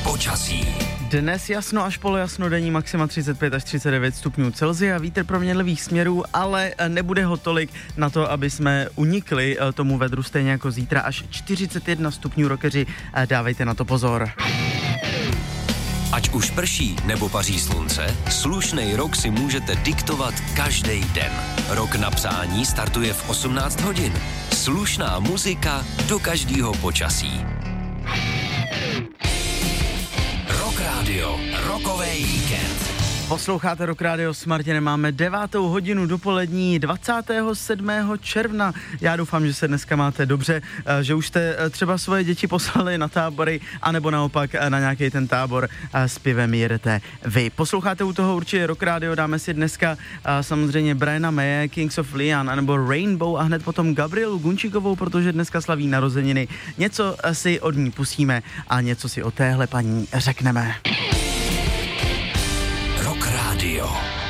Počasí. Dnes jasno až polojasno, denní maxima 35 až 39 stupňů Celsia, vítr proměnlivých směrů, ale nebude ho tolik na to, aby jsme unikli tomu vedru, stejně jako zítra až 41 stupňů, rokeři, dávejte na to pozor. Ať už prší nebo paří slunce, slušnej rok si můžete diktovat každý den. Rok na přání startuje v 18 hodin. Slušná muzika do každého počasí. Rock Radio, rokovej víkend. Posloucháte Rock Radio s Martinem, máme 9. hodinu dopolední 27. června. Já doufám, že se dneska máte dobře, že už jste třeba svoje děti poslali na tábory, anebo naopak na nějaký ten tábor s pivem jedete vy. Posloucháte u toho určitě Rock Radio, dáme si dneska samozřejmě Briana Maye, Kings of Leon, anebo Rainbow a hned potom Gabrielu Gunčíkovou, protože dneska slaví narozeniny. Něco si od ní pustíme a něco si o téhle paní řekneme. Rock Radio.